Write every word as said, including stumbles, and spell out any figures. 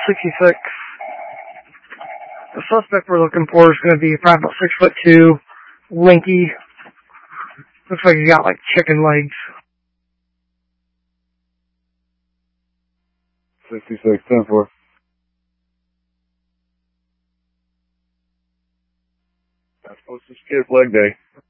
sixty-six. The suspect we're looking for is going to be probably about six foot two, lanky. Looks like he got like chicken legs. sixty-six, ten four. That's supposed to skip leg day.